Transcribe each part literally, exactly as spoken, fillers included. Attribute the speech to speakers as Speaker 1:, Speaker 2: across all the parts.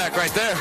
Speaker 1: Right there.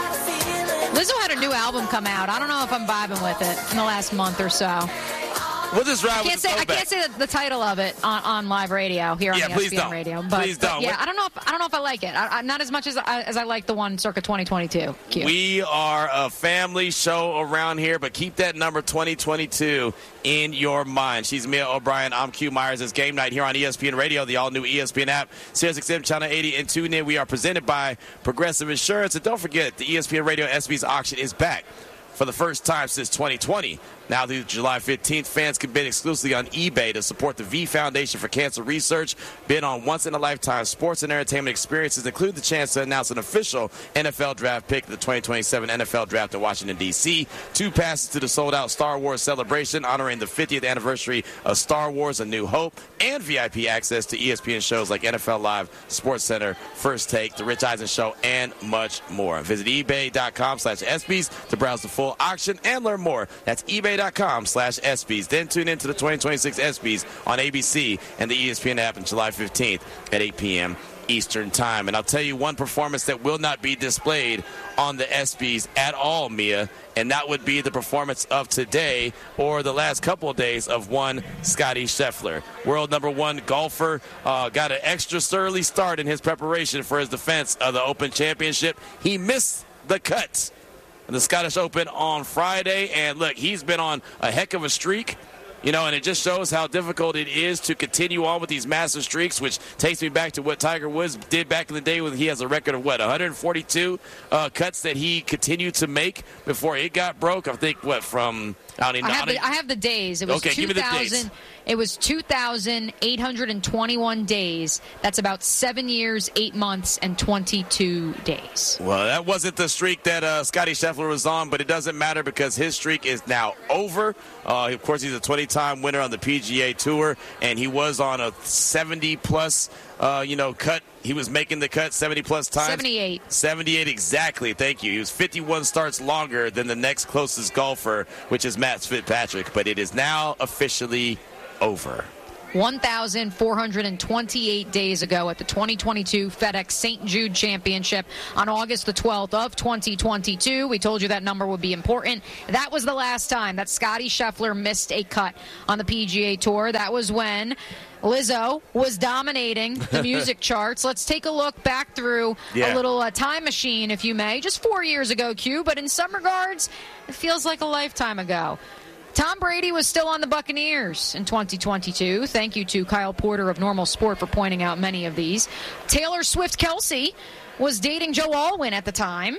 Speaker 2: Lizzo had a new album come out. I don't know if I'm vibing with it in the last month or so.
Speaker 1: We'll just ride
Speaker 2: I can't
Speaker 1: with
Speaker 2: say
Speaker 1: the
Speaker 2: I can't say the, the title of it on, on live radio here on
Speaker 1: yeah,
Speaker 2: the
Speaker 1: please
Speaker 2: S B M
Speaker 1: don't.
Speaker 2: radio. But,
Speaker 1: please don't.
Speaker 2: But yeah, I don't know if I don't know if I like it. I, I, not as much as I, as I like the one circa twenty twenty-two. Q.
Speaker 1: We are a family show around here, but keep that number twenty twenty-two in your mind. She's Mia O'Brien. I'm Q Myers. It's game night here on E S P N Radio, the all-new E S P N app, Sirius X M Channel eighty, and tune in. We are presented by Progressive Insurance. And don't forget, the E S P N Radio S B's auction is back for the first time since twenty twenty. Now through July fifteenth, fans can bid exclusively on eBay to support the V Foundation for Cancer Research. Bid on once-in-a-lifetime sports and entertainment experiences, include the chance to announce an official N F L draft pick, the twenty twenty-seven N F L draft in Washington, D C Two passes to the sold-out Star Wars celebration honoring the fiftieth anniversary of Star Wars A New Hope, and V I P access to E S P N shows like N F L Live, Sports Center, First Take, The Rich Eisen Show, and much more. Visit ebay.com slash SBs to browse the full auction and learn more. That's ebay.com slash SBs. Then tune into the twenty twenty-six ESPYs on A B C and the E S P N app on July fifteenth at eight p.m. Eastern Time. And I'll tell you one performance that will not be displayed on the ESPYs at all, Mia, and that would be the performance of today or the last couple of days of one Scottie Scheffler. World number one golfer, uh, got an extra early start in his preparation for his defense of the Open Championship. He missed the cut in the Scottish Open on Friday, and look, he's been on a heck of a streak. You know, and it just shows how difficult it is to continue on with these massive streaks, which takes me back to what Tiger Woods did back in the day when he has a record of, what, one hundred forty-two uh, cuts that he continued to make before it got broke. I think, what, from... I, don't even,
Speaker 2: I, have, the, I have the days. It was
Speaker 1: okay, give me the days.
Speaker 2: It was two thousand eight hundred twenty-one days. That's about seven years, eight months, and twenty-two days.
Speaker 1: Well, that wasn't the streak that uh, Scottie Scheffler was on, but it doesn't matter because his streak is now over. Uh, of course, he's a twenty-time winner on the P G A Tour, and he was on a seventy-plus, uh, you know, cut. He was making the cut seventy-plus times.
Speaker 2: seventy-eight.
Speaker 1: seventy-eight, exactly. Thank you. He was fifty-one starts longer than the next closest golfer, which is Matt Fitzpatrick. But it is now officially over.
Speaker 2: one thousand four hundred twenty-eight days ago at the twenty twenty-two FedEx Saint Jude Championship on August the twelfth of twenty twenty-two. We told you that number would be important. That was the last time that Scottie Scheffler missed a cut on the P G A Tour. That was when Lizzo was dominating the music charts. Let's take a look back through
Speaker 1: yeah.
Speaker 2: a little uh, time machine, if you may. Just four years ago, Q, but in some regards, it feels like a lifetime ago. Tom Brady was still on the Buccaneers in twenty twenty-two. Thank you to Kyle Porter of Normal Sport for pointing out many of these. Taylor Swift-Kelsey was dating Joe Alwyn at the time.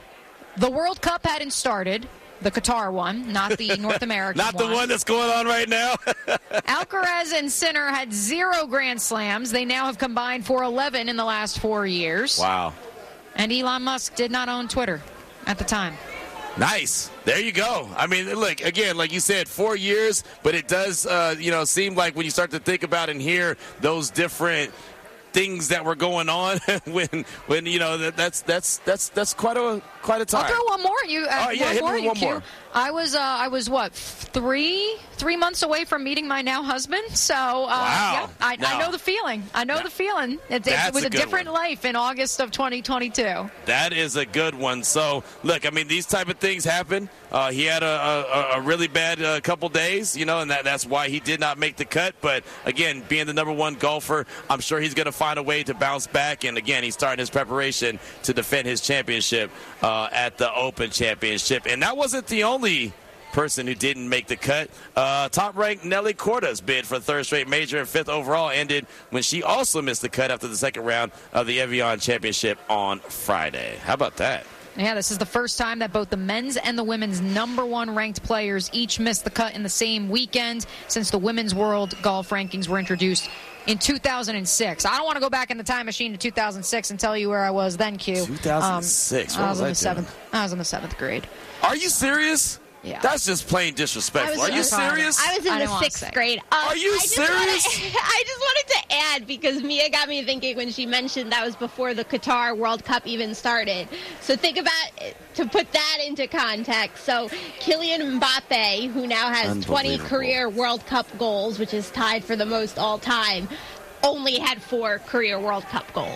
Speaker 2: The World Cup hadn't started. The Qatar one, not the North American
Speaker 1: not
Speaker 2: one.
Speaker 1: Not the one that's going on right now.
Speaker 2: Alcaraz and Sinner had zero Grand Slams. They now have combined for eleven in the last four years.
Speaker 1: Wow.
Speaker 2: And Elon Musk did not own Twitter at the time.
Speaker 1: Nice. There you go. I mean, look, again, like you said, four years, but it does, uh, you know, seem like when you start to think about and hear those different things that were going on when, when you know, that, that's that's that's that's quite a quite a time.
Speaker 2: I'll throw one more. You, uh,
Speaker 1: oh, yeah,
Speaker 2: one
Speaker 1: hit
Speaker 2: more,
Speaker 1: me with
Speaker 2: you
Speaker 1: one
Speaker 2: Q.
Speaker 1: more.
Speaker 2: I was, uh, I was what, three, three months away from meeting my now husband. So, uh,
Speaker 1: wow.
Speaker 2: yeah, I,
Speaker 1: no.
Speaker 2: I know the feeling. I know
Speaker 1: no.
Speaker 2: the feeling. It,
Speaker 1: That's
Speaker 2: it was
Speaker 1: a
Speaker 2: a,
Speaker 1: good
Speaker 2: different
Speaker 1: one.
Speaker 2: life in August of twenty twenty-two.
Speaker 1: That is a good one. So, look, I mean, these type of things happen. Uh, he had a, a, a really bad uh, couple days, you know, and that, that's why he did not make the cut. But, again, being the number one golfer, I'm sure he's going to find a way to bounce back. And, again, he's starting his preparation to defend his championship uh, at the Open Championship. And that wasn't the only person who didn't make the cut. Uh, top-ranked Nelly Corda's bid for third straight major and fifth overall ended when she also missed the cut after the second round of the Evian Championship on Friday. How about that?
Speaker 2: Yeah, this is the first time that both the men's and the women's number one ranked players each missed the cut in the same weekend since the women's world golf rankings were introduced in two thousand six. I don't want to go back in the time machine to two thousand six and tell you where I was then, Q.
Speaker 1: two thousand six?
Speaker 2: Um,
Speaker 1: what
Speaker 2: I
Speaker 1: was,
Speaker 2: was in
Speaker 1: I
Speaker 2: the seventh. I was in the seventh grade.
Speaker 1: Are you serious?
Speaker 2: Yeah.
Speaker 1: That's just plain disrespectful.
Speaker 3: Was,
Speaker 1: Are you serious?
Speaker 3: I was in
Speaker 2: I
Speaker 3: the sixth grade. Um,
Speaker 1: Are you
Speaker 3: I just
Speaker 1: serious?
Speaker 3: Wanted, I just wanted to add, because Mia got me thinking when she mentioned that was before the Qatar World Cup even started. So think about, to put that into context. So Kylian Mbappe, who now has twenty career World Cup goals, which is tied for the most all time, only had four career World Cup goals.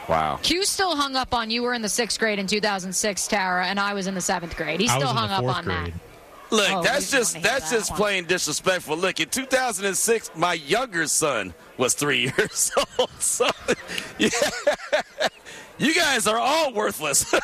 Speaker 1: Wow.
Speaker 2: Q still hung up on you were in the sixth grade in two thousand six, Tara, and I was in the seventh grade. He still hung up on grade. that.
Speaker 1: Look,
Speaker 2: oh,
Speaker 1: that's just that's that just one. plain disrespectful. Look, in two thousand six, my younger son was three years old. So, yeah. You guys are all worthless.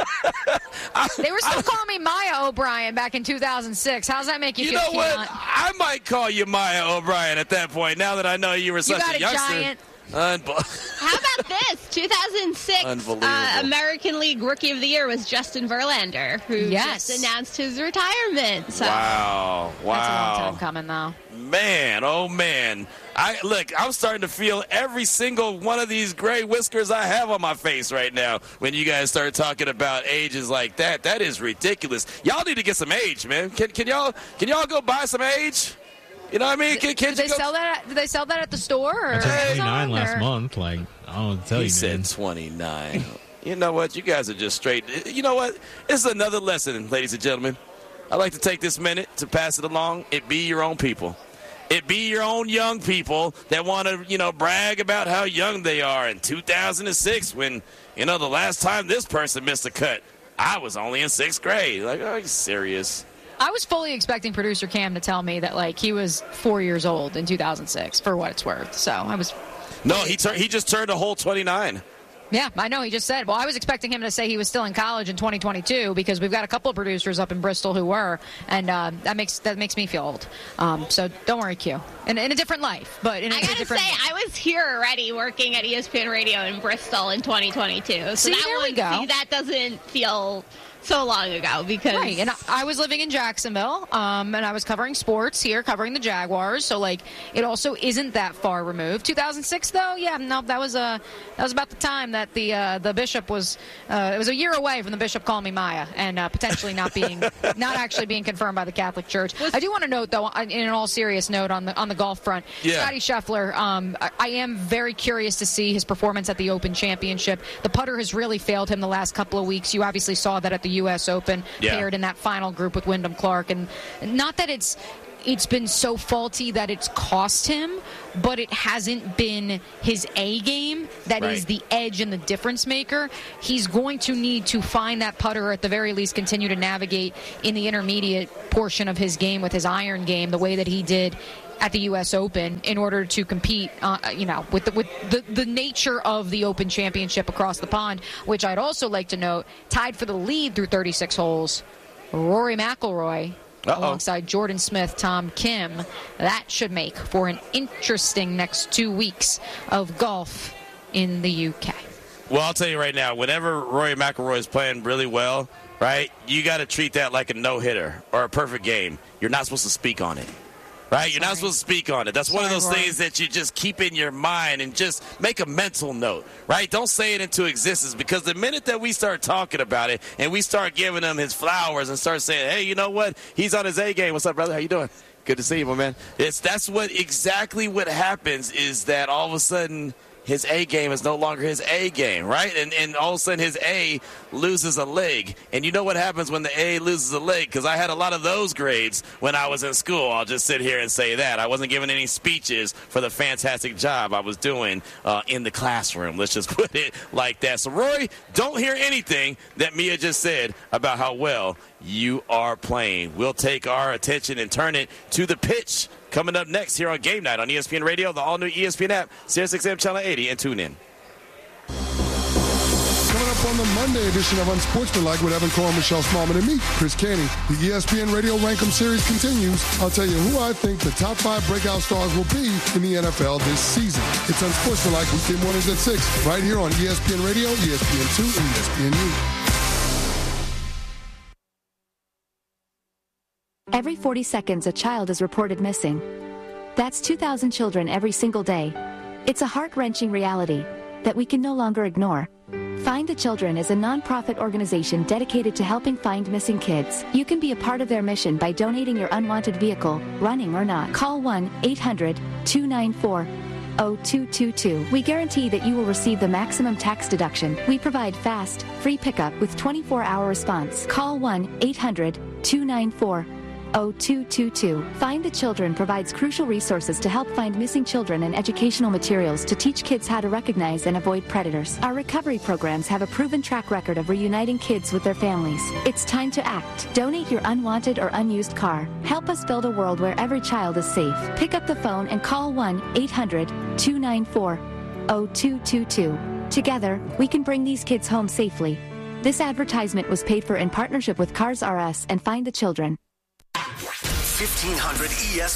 Speaker 1: I,
Speaker 2: they were still
Speaker 1: I,
Speaker 2: calling me Maya O'Brien back in two thousand six. How does that make you,
Speaker 1: you
Speaker 2: feel?
Speaker 1: You know what? I might call you Maya O'Brien at that point, now that I know you were such
Speaker 2: you got
Speaker 1: a
Speaker 2: a
Speaker 1: youngster.
Speaker 2: Giant.
Speaker 3: Unbe- How about this? two thousand six uh, American League Rookie of the Year was Justin Verlander, who
Speaker 2: yes.
Speaker 3: just announced his retirement. So.
Speaker 1: Wow. Wow.
Speaker 2: That's a long time coming, though.
Speaker 1: Man, oh, man. I Look, I'm starting to feel every single one of these gray whiskers I have on my face right now when you guys start talking about ages like that. That is ridiculous. Y'all need to get some age, man. Can, can y'all can y'all go buy some age? You know what I mean? Can, can
Speaker 2: did they
Speaker 1: go...
Speaker 2: sell that? Did they sell that at the store? Or
Speaker 4: I turned twenty-nine last
Speaker 2: or?
Speaker 4: month. Like, I don't know what to tell
Speaker 1: he
Speaker 4: you,
Speaker 1: said
Speaker 4: man.
Speaker 1: twenty-nine. You know what? You guys are just straight. You know what? This is another lesson, ladies and gentlemen. I'd like to take this minute to pass it along. It be your own people. It be your own young people that want to, you know, brag about how young they are. In two thousand six, when, you know, the last time this person missed a cut, I was only in sixth grade. Like, are you serious?
Speaker 2: I was fully expecting producer Cam to tell me that, like, he was four years old in two thousand six, for what it's worth. So I was.
Speaker 1: No, he tur- he just turned a whole twenty-nine.
Speaker 2: Yeah, I know. He just said. Well, I was expecting him to say he was still in college in twenty twenty-two because we've got a couple of producers up in Bristol who were, and uh, that makes that makes me feel old. Um, so don't worry, Q. In, in a different life, but in a,
Speaker 3: I gotta
Speaker 2: a different.
Speaker 3: say, I was here already working at E S P N Radio in Bristol in twenty twenty-two. So
Speaker 2: see,
Speaker 3: that
Speaker 2: there
Speaker 3: one,
Speaker 2: we go.
Speaker 3: See, that doesn't feel so long ago because
Speaker 2: right, and I, I was living in Jacksonville, um, and I was covering sports here, covering the Jaguars. So like, it also isn't that far removed. two thousand six, though, yeah, no, that was uh, that was about the time that the uh, the bishop was. Uh, it was a year away from the bishop calling me Maya and uh, potentially not being, not actually being confirmed by the Catholic Church. I do want to note, though, in an all serious note on the on the golf front,
Speaker 1: yeah.
Speaker 2: Scotty Scheffler. Um, I, I am very curious to see his performance at the Open Championship. The putter has really failed him the last couple of weeks. You obviously saw that at the U S Open,
Speaker 1: yeah.
Speaker 2: paired in that final group with Wyndham Clark, and not that it's it's been so faulty that it's cost him, but it hasn't been his A game that
Speaker 1: right.
Speaker 2: is the edge and the difference maker. He's going to need to find that putter, or at the very least continue to navigate in the intermediate portion of his game with his iron game the way that he did at the U S Open in order to compete, uh, you know, with the, with the, the nature of the Open Championship across the pond, which I'd also like to note, tied for the lead through thirty-six holes, Rory McIlroy Uh-oh. alongside Jordan Smith, Tom Kim. That should make for an interesting next two weeks of golf in the U K.
Speaker 1: Well, I'll tell you right now, whenever Rory McIlroy is playing really well, right, you got to treat that like a no-hitter or a perfect game. You're not supposed to speak on it. Right? You're Sorry. not supposed to speak on it. That's Sorry, one of those Roy. things that you just keep in your mind and just make a mental note, right? Don't say it into existence, because the minute that we start talking about it and we start giving him his flowers and start saying, hey, you know what? He's on his A game. What's up, brother? How you doing? Good to see you, my man. It's that's what exactly what happens is that all of a sudden his A game is no longer his A game, right? And and all of a sudden his A loses a leg. And you know what happens when the A loses a leg? Because I had a lot of those grades when I was in school. I'll just sit here and say that. I wasn't giving any speeches for the fantastic job I was doing uh, in the classroom. Let's just put it like that. So, Rory, don't hear anything that Mia just said about how well you are playing. We'll take our attention and turn it to the pitch. Coming up next here on Game Night on E S P N Radio, the all-new E S P N app, Sirius X M Channel eighty, and tune in.
Speaker 5: Coming up on the Monday edition of Unsportsmanlike with Evan Cole, Michelle Smallman, and me, Chris Canty. The E S P N Radio Rankum series continues. I'll tell you who I think the top five breakout stars will be in the N F L this season. It's Unsportsmanlike weekday mornings at six, right here on E S P N Radio, E S P N two, and E S P N U.
Speaker 6: Every forty seconds, a child is reported missing. That's two thousand children every single day. It's a heart-wrenching reality that we can no longer ignore. Find the Children is a non-profit organization dedicated to helping find missing kids. You can be a part of their mission by donating your unwanted vehicle, running or not. Call one eight hundred two nine four oh two two two. We guarantee that you will receive the maximum tax deduction. We provide fast, free pickup with twenty-four hour response. Call one eight hundred two nine four oh two two two. Find the Children provides crucial resources to help find missing children and educational materials to teach kids how to recognize and avoid predators. Our recovery programs have a proven track record of reuniting kids with their families. It's time to act. Donate your unwanted or unused car. Help us build a world where every child is safe. Pick up the phone and call one eight hundred two nine four oh two two two. Together, we can bring these kids home safely. This advertisement was paid for in partnership with Cars R Us and Find the Children.
Speaker 7: fifteen hundred E S